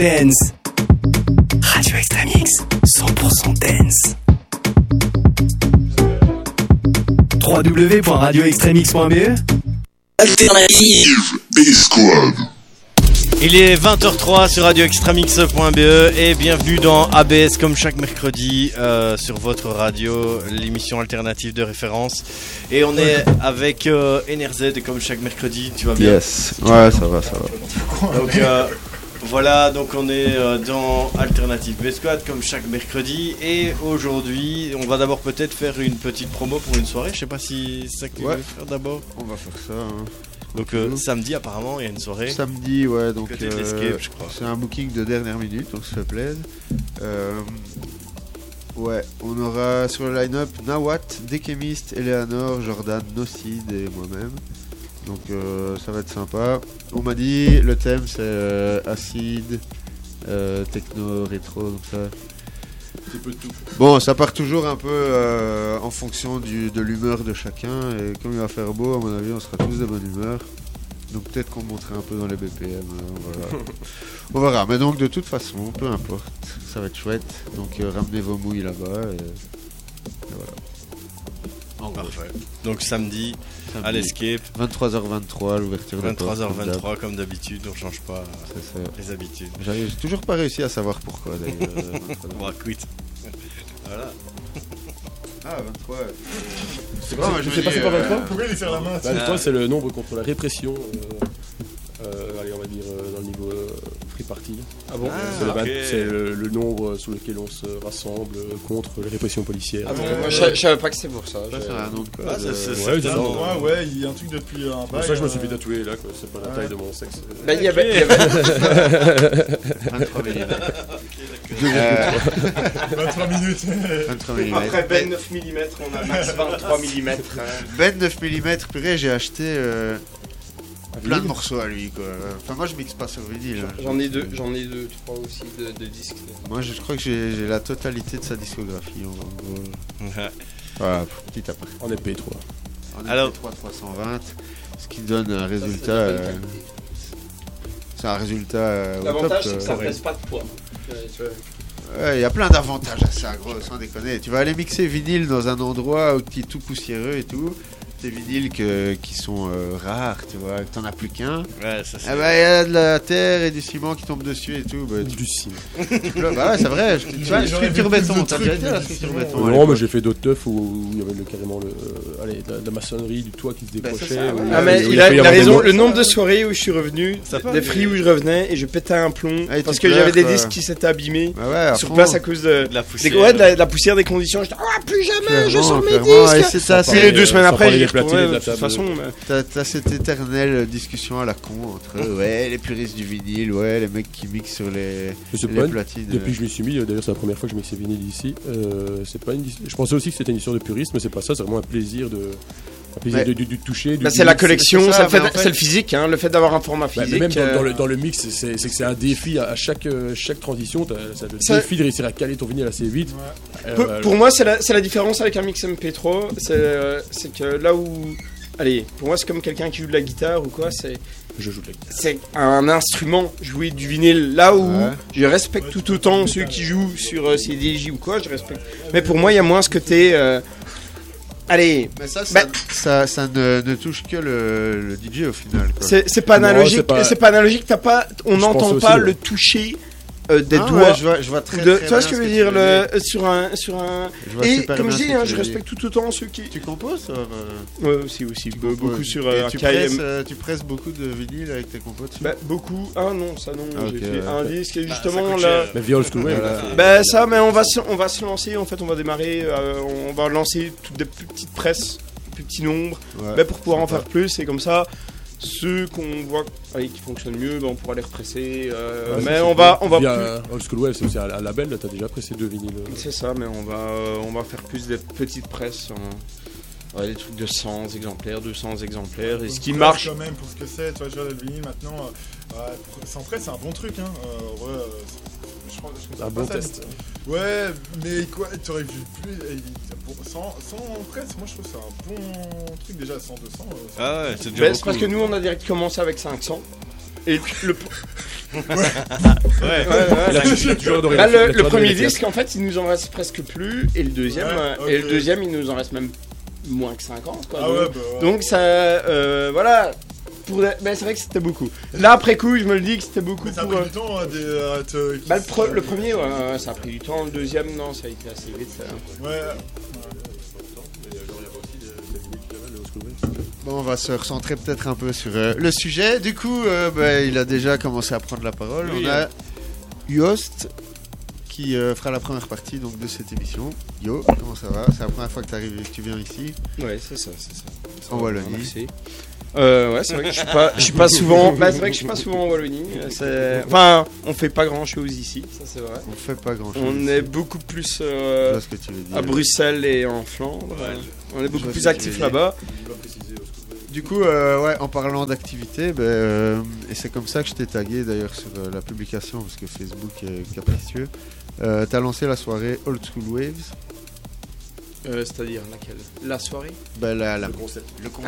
Dance. Radio Extreme X, 100% dance. www.radioextremix.be. Alternative B-Squad. Il est 20h03 sur radioextremix.be et bienvenue dans ABS comme chaque mercredi sur votre radio, l'émission alternative de référence. Et on est avec NRZ comme chaque mercredi, tu vas bien? Yes, ouais ça va. Donc voilà, donc on est dans Alternative B-Squad comme chaque mercredi. Et aujourd'hui, on va d'abord peut-être faire une petite promo pour une soirée. Je sais pas si c'est ça que tu veux faire d'abord. On va faire ça. Hein. Donc samedi apparemment il y a une soirée. Samedi, ouais, donc je crois. c'est un booking de dernière minute, donc ça fait plaisir. Ouais, on aura sur le line-up Nawat, Dekemist, Eleanor, Jordan, Nocid et moi-même. Donc ça va être sympa. On m'a dit le thème c'est acide, techno, rétro, donc ça. Un peu tout. Bon, ça part toujours un peu en fonction de l'humeur de chacun. Et comme il va faire beau, à mon avis, on sera tous de bonne humeur. Donc peut-être qu'on monterait un peu dans les BPM. On verra. Mais donc de toute façon, peu importe. Ça va être chouette. Donc ramenez vos mouilles là-bas. Et voilà. Parfait. Donc samedi à l'Escape. 23h23, l'ouverture de 23h23 comme d'habitude, on change pas les habitudes. J'ai toujours pas réussi à savoir pourquoi d'ailleurs. On va quitter. Voilà. Ah, 23. C'est pas 23 Pourquoi il serre la main? 23 c'est le nombre contre la répression. Allez, on va dire dans le niveau free party. Ah bon? C'est le nombre sous lequel on se rassemble contre les répressions policières. Ah bon, moi je savais pas que c'est pour ça. C'est un nom de code. Ah, c'est certainement. Ouais, il y a un truc depuis un bail. Pour ça je me suis fait tatouer là, quoi. C'est pas la taille de mon sexe. Bah, il y avait 23 mm. 23 minutes. 23 mm. Après Ben 9 mm, on a max 23 mm. Ben 9 mm, purée, j'ai acheté plein de morceaux à lui, quoi. Enfin, moi je mixe pas sur vinyle. J'en ai deux, trois aussi de disques. Moi je crois que j'ai la totalité de sa discographie en gros. Voilà, petit à petit. En MP3. En Alors, MP3 320, ce qui donne un résultat. C'est un résultat. L'avantage c'est que ça pèse pas de poids. Ouais, il y a plein d'avantages à ça, gros, sans déconner. Tu vas aller mixer vinyle dans un endroit qui est tout poussiéreux et tout. Des vinyles qui sont rares, tu vois, que t'en as plus qu'un. Ouais, ça c'est. Ah bah, il y a de la terre et du ciment qui tombe dessus et tout. Bah, Du ciment. bah ouais, c'est vrai. Tu vois, structure béton. T'as déjà été la structure béton? Non, mais j'ai fait d'autres teufs où il y avait carrément de la maçonnerie, du toit qui se décrochait. Ah mais il a raison, le nombre de soirées où je suis revenu, des fris où je revenais et je pétais un plomb parce que j'avais des disques qui s'étaient abîmés sur place à cause de la poussière. de la poussière des conditions. J'étais plus jamais je sors mes disques. C'est 2 semaines après, j'ai platine de toute façon. T'as cette éternelle discussion à la con entre les puristes du vinyle, les mecs qui mixent sur les platines. Depuis que je m'y suis mis, d'ailleurs c'est la première fois que je mixais vinyle ici. C'est pas je pensais aussi que c'était une histoire de purisme, mais c'est pas ça, c'est vraiment un plaisir de toucher. C'est la collection, c'est le physique, le fait d'avoir un format physique. Même dans le mix, c'est que c'est un défi à chaque transition. Ça le défi de réussir à caler ton vinyle assez vite. Pour moi, c'est la différence avec un mix MP3. C'est que là où. Allez, pour moi, c'est comme quelqu'un qui joue de la guitare ou quoi. Je joue de la guitare. C'est un instrument, jouer du vinyle. Là où je respecte tout autant ceux qui jouent sur CDJ ou quoi, je respecte. Mais pour moi, il y a moins ce côté. Allez, mais ça ne touche que le DJ au final. C'est pas analogique. C'est pas analogique. On n'entend pas le toucher des doigts. Je vois très bien. Tu vois ce que je veux dire sur un. Et comme je dis, je respecte tout autant ceux qui. Tu composes? Ouais, aussi beaucoup sur tu presses beaucoup de vinyle avec tes compos dessus? Bah beaucoup. Ah non, ça non. J'ai fait un disque et justement là. Mais via Old School Wave. Bah ça, mais on va se lancer. En fait, on va démarrer. On va lancer toutes des plus petites presses, plus petits nombres, pour pouvoir en faire plus. Et comme ça. Ceux qu'on voit qui fonctionnent mieux, on pourra les represser. Mais on va via Old School Wave, c'est aussi un label. T'as déjà pressé 2 vinyles. C'est ça, mais on va faire plus des petites presses. Des trucs de 100 exemplaires, 200 exemplaires. Et ce qui marche quand même pour ce que c'est. Tu vois, le vinyle maintenant, sans presse, c'est un bon truc. C'est un bon test. Ouais, mais quoi, tu aurais vu plus. Sans presse, moi je trouve que c'est un bon truc déjà, 100, 200. Ah ouais, c'est déjà beaucoup. C'est parce que nous on a direct commencé avec 500. Et le, J'ai toujours adoré bah, la le toile de premier Venetia. disque, en fait, il nous en reste presque plus. Et le deuxième, il nous en reste même moins que 50. Quoi. Ah donc, ouais, bah ouais. donc ça, voilà. Ben, c'est vrai que c'était beaucoup. Là, après coup, je me le dis que c'était beaucoup Mais ça a pour. pris du temps à te... Bah, le premier, ouais, ça a pris du temps. Le deuxième, non, ça a été assez vite. Ça. Ouais. Bon, on va se recentrer peut-être un peu sur le sujet. Du coup, il a déjà commencé à prendre la parole. Oui. On a Yost qui fera la première partie donc, de cette émission. Yo, comment ça va? C'est la première fois que tu viens ici, Ouais, c'est ça. en Wallonie. Merci. Ouais, c'est vrai que je suis pas souvent. Bah, c'est vrai que je suis pas souvent en Wallonie. Enfin, on fait pas grand chose ici, ça c'est vrai. On fait pas grand chose. On est beaucoup plus Je vois ce que tu veux dire. à Bruxelles et en Flandre. On est beaucoup vois plus ce que tu actifs veux dire. là-bas. Du coup, en parlant d'activité, et c'est comme ça que je t'ai tagué d'ailleurs sur la publication, parce que Facebook est capricieux. T'as lancé la soirée Old School Waves. C'est-à-dire laquelle? La soirée? Le concept.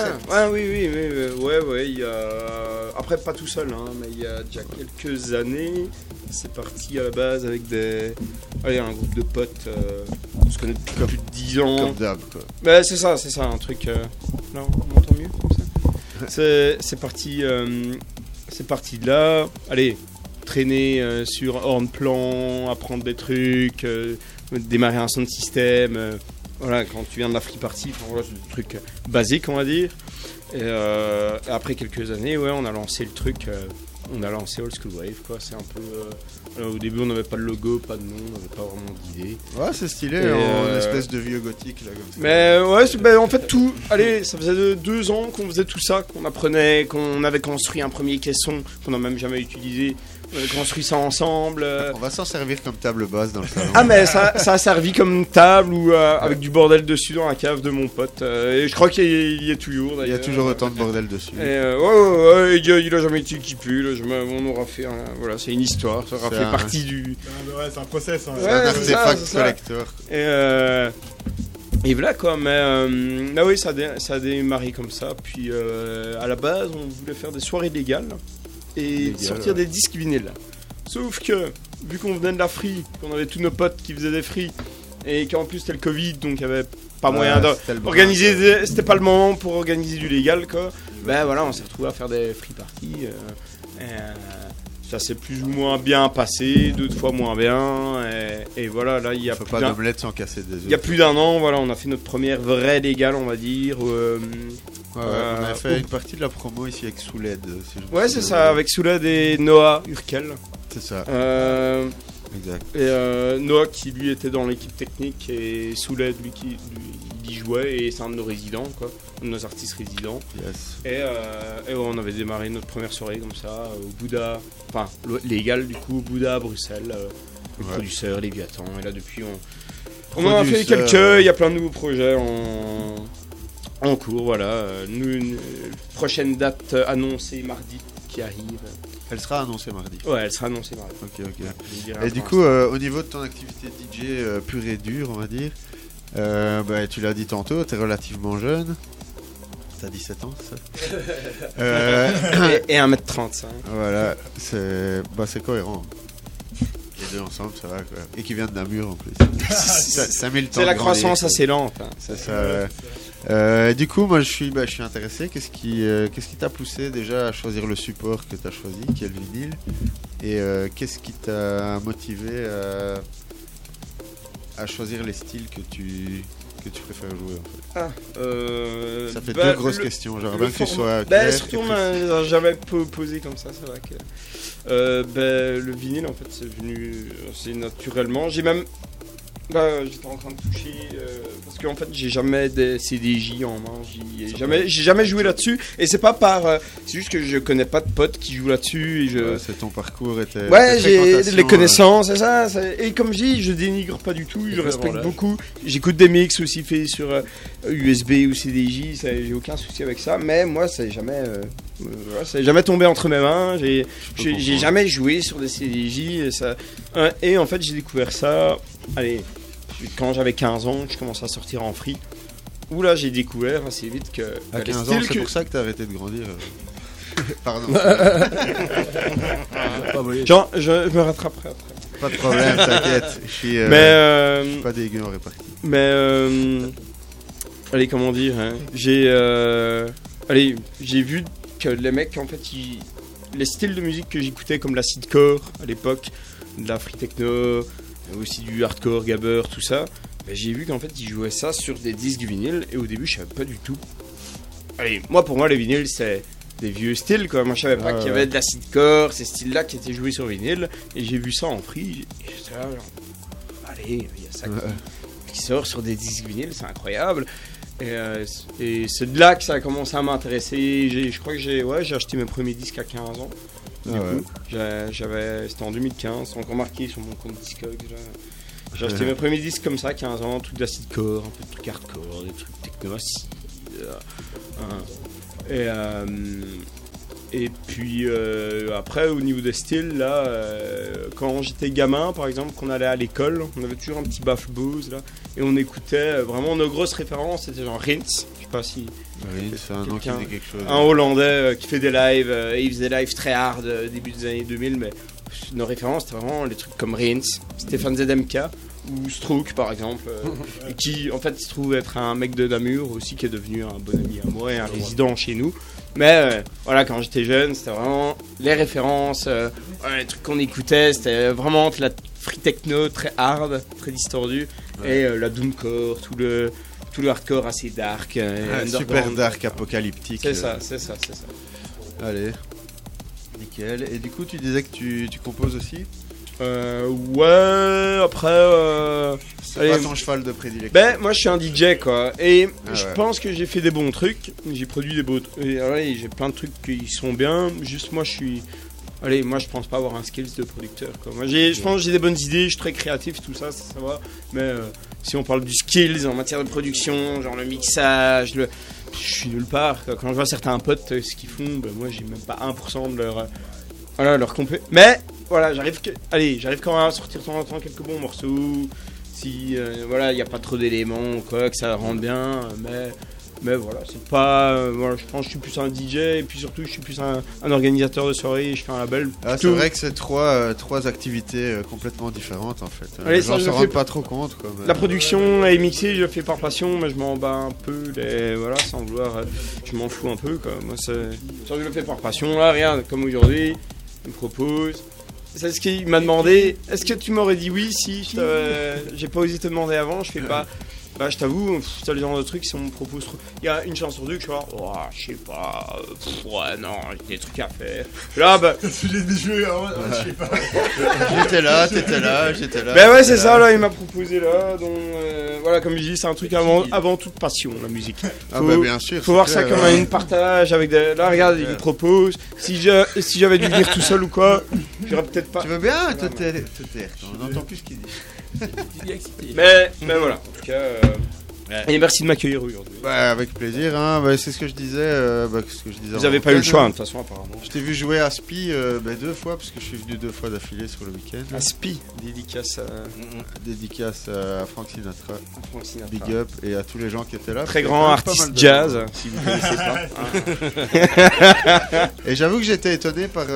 Ouais, il y a... Après, pas tout seul, hein, mais il y a déjà quelques années, c'est parti à la base avec un groupe de potes, on se connaît depuis plus de 10 ans. Comme d'hab, quoi. Bah, c'est ça, un truc... Là, on m'entend mieux comme ça. C'est parti de là. Allez, traîner sur Hornplan, apprendre des trucs, démarrer un sound system... Voilà, quand tu viens de la free party, voilà, c'est des trucs basiques, on va dire. Et après quelques années, ouais, on a lancé le truc, on a lancé Old School Wave, quoi. C'est un peu. Au début, on n'avait pas de logo, pas de nom, on n'avait pas vraiment d'idée. Ouais, c'est stylé, Et, en espèce de vieux gothique, là, comme ça. Mais ouais, en fait, tout. Allez, ça faisait 2 ans qu'on faisait tout ça, qu'on apprenait, qu'on avait construit un premier caisson qu'on n'a même jamais utilisé. On avait construit ça ensemble. On va s'en servir comme table basse dans le salon. Ah mais ça a servi comme table ou avec du bordel dessus dans la cave de mon pote. Et je crois qu'il y est toujours Il y a d'ailleurs. toujours autant de bordel dessus. Et ouais, il a jamais été équipé. Là, on aura fait. Voilà, c'est une histoire. Ça aura C'est fait un- partie du. Ouais, c'est un process. Hein. C'est un Ouais, c'est ça, artefact c'est ça. collector. Et voilà quoi. Mais ah oui, ça a démarré comme ça. Puis à la base, on voulait faire des soirées légales et Légales, sortir ouais. des disques vinyles. Sauf que vu qu'on venait de la free, qu'on avait tous nos potes qui faisaient des free et qu'en plus c'était le Covid, donc il y avait pas moyen d'organiser. C'était pas le moment pour organiser du légal quoi. Ben voilà, on s'est retrouvé à faire des free parties. Ça s'est plus ou moins bien passé, 2 fois moins bien. Et voilà, là il y a Faut plus pas d'un- d'omelette sans casser des œufs. il y a plus d'un an, voilà, on a fait notre première vraie légale, on va dire. Ouais, on a fait une partie de la promo ici avec Souled. Si je me Ouais, c'est souviens ça, bien. avec Souled et Noah Urkel. C'est ça, exact. Et Noah qui lui était dans l'équipe technique et Souled lui il y jouait et c'est un de nos résidents, quoi, un de nos artistes résidents. Yes. Et on avait démarré notre première soirée comme ça au Bouddha, enfin légal du coup, au Bouddha à Bruxelles, le Ouais. producteur Léviathan. Et là depuis on en a fait Producteur, quelques, il y a plein de nouveaux projets en cours, voilà. Une prochaine date annoncée mardi qui arrive. Elle sera annoncée mardi. Ouais, elle sera annoncée mardi. Ok. Je dirais Et du pour coup, au niveau de ton activité DJ pure et dure, on va dire, tu l'as dit tantôt, t'es relativement jeune. T'as 17 ans, c'est ça et 1m35. Voilà, c'est cohérent. Les deux ensemble, ça va quoi. Et qui vient de Namur en plus. ça met le temps C'est la de grandir, croissance quoi. assez lente. Hein. C'est ça. Du coup, moi je suis intéressé. Qu'est-ce qui t'a poussé déjà à choisir le support que t'as choisi, qui est le vinyle, et qu'est-ce qui t'a motivé à choisir les styles que tu préfères jouer en fait. Ça fait 2 grosses questions. J'aimerais bien que tu sois clair. Surtout, on m'a jamais posé comme ça. C'est vrai que le vinyle, en fait, c'est venu assez naturellement. J'ai même. Là, j'étais en train de toucher parce qu'en fait, j'ai jamais des CDJ en main. J'ai jamais joué là-dessus. Et c'est pas par. C'est juste que je connais pas de potes qui jouent là-dessus. Et c'est ton parcours et tes ouais, j'ai fréquentations, les connaissances, c'est ça. Et comme je dis, je dénigre pas du tout. Je respecte beaucoup. J'écoute des mix aussi faits sur USB ou CDJ. J'ai aucun souci avec ça. Mais moi, c'est jamais. C'est jamais tombé entre mes mains. J'ai jamais joué sur des CDJ. Et en fait, j'ai découvert ça. Allez, quand j'avais 15 ans, je commençais à sortir en free. Où là, j'ai découvert assez vite que. À 15 ans, c'est pour ça que t'as arrêté de grandir. Pardon. Pas volé. Genre, je me rattraperai après. Pas de problème, t'inquiète. Je suis pas dégueu en répartie. Allez, comment dire, hein, j'ai vu que les mecs, en fait, les styles de musique que j'écoutais, comme l'acidcore à l'époque, de la free techno, aussi du hardcore, gabber, tout ça, ben, j'ai vu qu'en fait, ils jouaient ça sur des disques vinyles, et au début, je savais pas du tout. Allez, pour moi, les vinyles, c'est des vieux styles, quoi. Moi, je savais pas qu'il y avait de l'acidcore, ces styles-là qui étaient joués sur vinyle, et j'ai vu ça en free, et j'étais là, genre, allez, il y a ça qui sort sur des disques vinyles, c'est incroyable. Et c'est de là que ça a commencé à m'intéresser. Je crois que j'ai acheté mes premiers disques à 15 ans. C'était en 2015, c'est encore marqué sur mon compte Discog. J'ai acheté mes premiers disques comme ça à 15 ans, trucs d'acidcore, un peu de trucs hardcore, des trucs techno-acide. Et puis après, au niveau des styles, là, quand j'étais gamin, par exemple, qu'on allait à l'école, on avait toujours un petit baffle Bose là, et on écoutait vraiment nos grosses références, c'était genre Rins, je sais pas si. Oui, c'est un nom qui dit quelque chose. Un Hollandais qui fait des lives, il faisait des lives très hard début des années 2000, mais nos références c'était vraiment les trucs comme Rins, Stéphane ZMK ou Strook par exemple, et qui en fait se trouve être un mec de Namur aussi qui est devenu un bon ami à moi et un résident chez nous. Mais voilà, quand j'étais jeune, c'était vraiment les références, les trucs qu'on écoutait, c'était vraiment de la free techno très hard, très distordue, et la doomcore, tout le hardcore assez dark. Super dark, apocalyptique. C'est ça. Allez, nickel. Et du coup, tu disais que tu composes aussi? Ouais, après... C'est pas ton cheval de prédilection? Ben, moi je suis un DJ quoi, et je ouais. pense que j'ai fait des bons trucs, j'ai produit des beaux trucs, j'ai plein de trucs qui sont bien, juste moi je suis... Allez, moi je pense pas avoir un skills de producteur quoi. Moi je pense que j'ai des bonnes idées, je suis très créatif, tout ça va, mais si on parle du skills en matière de production, genre le mixage, je suis nulle part quoi. Quand je vois certains potes ce qu'ils font, ben moi j'ai même pas 1% de leur compé... Mais voilà, j'arrive quand même à sortir de temps en temps quelques bons morceaux. Si voilà, il n'y a pas trop d'éléments ou quoi, que ça rentre bien, mais voilà, c'est pas voilà, je pense que je suis plus un DJ et puis surtout je suis plus un organisateur de soirée, je fais un label. C'est vrai que c'est trois activités complètement différentes en fait. Allez, les gens se rendent pas trop compte quoi, mais... La production est mixée, je le fais par passion, mais je m'en bats un peu, voilà, sans vouloir, je m'en fous un peu quoi. Moi ça je le fais par passion, là regarde, comme aujourd'hui, il me propose. C'est ce qu'il m'a demandé. Est-ce que tu m'aurais dit oui si j'ai pas osé te demander avant? Je fais pas. Bah, je t'avoue, c'est le genre de truc, si on me propose trop. Il y a une chance sur deux que je suis là, oh, je sais pas, ouais, non, j'ai des trucs à faire. Là, bah. J'ai des jeux, je sais pas. J'étais là, t'étais là, j'étais là. Bah, ouais, c'est ça, là, il m'a proposé là. Donc, voilà, comme je dis, c'est un truc avant toute passion, la musique. Ah, bah, bien sûr. Faut voir ça comme une partage avec des. Là, regarde, il me propose. Si j'avais dû venir tout seul ou quoi, j'aurais peut-être pas. Tu veux bien te taire? On n'entend plus ce qu'il dit. Mais voilà, en tout cas. Et merci de m'accueillir aujourd'hui. Bah, avec plaisir, hein. Bah, c'est ce que je disais. Vous avez pas eu le choix, de toute façon, apparemment. Je t'ai vu jouer à Spi 2 fois, parce que je suis venu 2 fois d'affilée sur le week-end. À Spi, dédicace à Frank Sinatra. Big up, et à tous les gens qui étaient là. Très grand artiste jazz, si vous ne connaissez pas. Et j'avoue que j'étais étonné par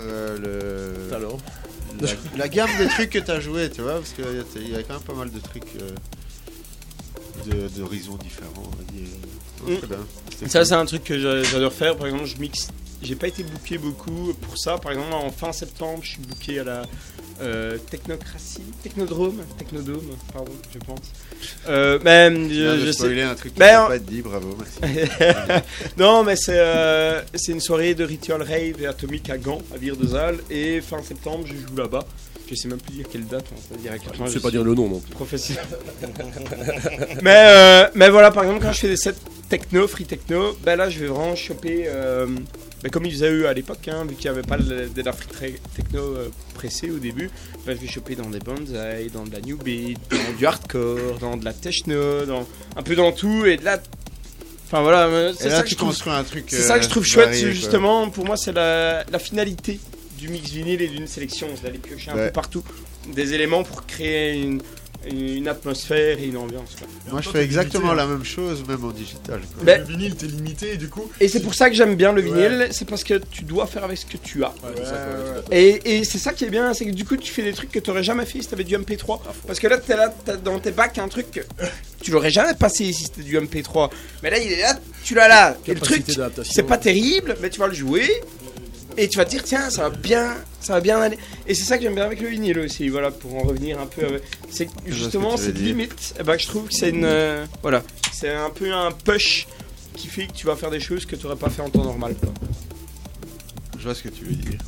la gamme de trucs que tu as joué, tu vois, parce qu'il y a quand même pas mal de trucs d'horizons différents, on va dire. Très bien. Ça, c'est un truc que j'adore faire. Par exemple, je mixe. J'ai pas été booké beaucoup pour ça. Par exemple, en fin septembre, je suis booké à la Technodrome, pardon, je pense. J'ai spoilé un truc qui ne peut pas être dit, bravo, merci. Non, mais c'est une soirée de Ritual Rave et Atomic à Gand, à Vire-de-Zal, et fin septembre, je joue là-bas. Je sais même plus dire quelle date, on va dire à quel point. Je sais pas dire le nom non plus. Professionnel. mais voilà, par exemple, quand je fais des sets techno, free techno, ben là, je vais vraiment choper. Comme ils faisaient eux à l'époque, hein, vu qu'il n'y avait pas de la free techno pressée au début, ben, je vais choper dans des bonsaïs, dans de la new beat, dans du hardcore, dans de la techno, un peu dans tout, et de là. Enfin voilà, c'est ça que je trouve. Un truc, c'est ça que je trouve chouette, varié, justement. Quoi. Pour moi, c'est la finalité du mix vinyle et d'une sélection. C'est d'aller piocher un peu partout des éléments pour créer une atmosphère et une ambiance. Quoi. Moi, je fais exactement la même chose, même en digital. Quoi. Mais- Le vinyle, t'es limité et du coup. Et c'est pour ça que j'aime bien le vinyle, c'est parce que tu dois faire avec ce que tu as. Ouais, c'est ça, quoi, tout à fait. Et c'est ça qui est bien, c'est que du coup tu fais des trucs que t'aurais jamais fait si t'avais du MP3. Parce que là, t'as dans tes bacs un truc que tu l'aurais jamais passé si c'était du MP3. Mais là, il est là, tu l'as là. Et le truc, Capacité d'adaptation. c'est pas terrible, mais tu vas le jouer. Et tu vas te dire, tiens, ça va bien aller. Et c'est ça que j'aime bien avec le vinyle aussi, voilà, pour en revenir un peu. C'est que, justement ce que tu veux cette dire. limite, eh ben, que je trouve que c'est une. Voilà, c'est un peu un push qui fait que tu vas faire des choses que tu aurais pas fait en temps normal. Quoi. Je vois ce que tu veux dire.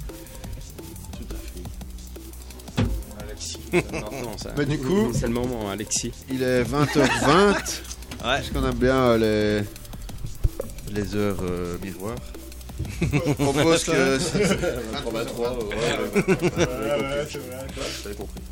Alexis, maintenant, ça. Mais du coup, C'est le moment, Alexis. il est 20h20. Ouais. Est-ce qu'on aime bien les heures miroirs? Je propose que... 23, ouais. Ouais, c'est vrai. J'avais compris.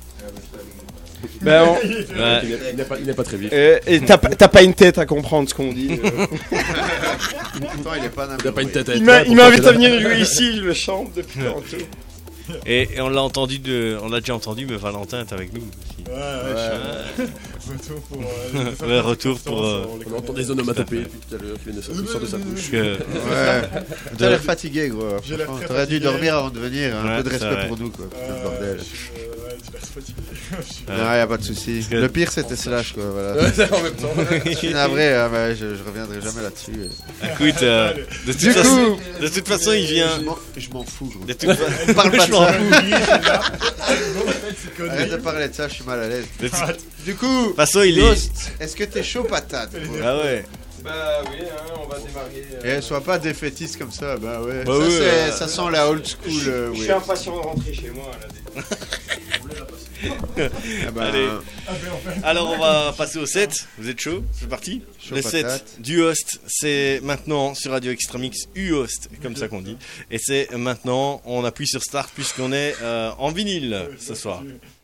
Ben, Ouais. Il n'est pas très vite. et t'as pas une tête à comprendre ce qu'on dit. Pourtant, il est pas Il n'a pas une tête à Il être là, m'invite pourtant, à venir jouer ici, je le chante depuis tantôt. Et on l'a déjà entendu, mais Valentin est avec nous aussi. Ouais. Retour pour. Ouais, retour pour, On entend des onomatopées depuis tout à l'heure qui viennent de sortir de sa bouche. Ouais. T'as l'air fatigué, gros. J'ai l'air Franchement, très t'aurais dû fatigué. dormir avant de venir. Un Ouais, peu de c'est respect vrai. pour nous, quoi. Putain de bordel. Ouais, tu laisses fatigué. Ouais. Non, y a pas de souci. que- Le pire, c'était Slash, quoi. Voilà. Ouais, en même temps. Je suis navré, hein, mais je reviendrai jamais là-dessus. Écoute, de, Du toute coup, de toute façon, il vient. je m'en fous, gros. De toute fa- Parle pas de ça. C'est connu. Arrête de parler de ça, je suis mal à l'aise. de toute Du coup, façon, il est. Ghost, est-ce que t'es chaud patate? Gros Ah ouais. Bah oui, on va démarrer. Et sois pas défaitiste comme ça, bah ouais. Bah ça, ouais, ça sent la old school. Je oui. suis impatient de rentrer chez moi. Là. Ah bah, Allez. Alors, on va passer au 7. Vous êtes chaud? C'est parti? Chaud Le patate. 7 du host, c'est maintenant sur Radio Extramix, U-Host, comme ça qu'on dit. Et c'est maintenant, on appuie sur Start puisqu'on est en vinyle ce soir.